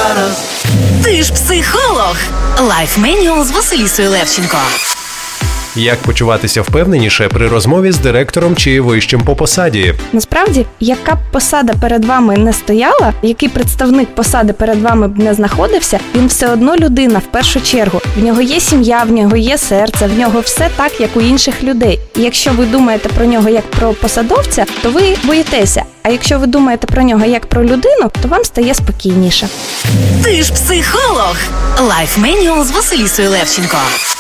Ти ж психолог. Лайф Менюал з Василісою Левченко. Як почуватися впевненіше при розмові з директором чи вищим по посаді? Насправді, яка б посада перед вами не стояла, який представник посади перед вами б не знаходився, він все одно людина в першу чергу. В нього є сім'я, в нього є серце, в нього все так, як у інших людей. І якщо ви думаєте про нього як про посадовця, то ви боїтеся. А якщо ви думаєте про нього як про людину, то вам стає спокійніше. Ти ж психолог. Лайф Менюал з Василісою Левченко.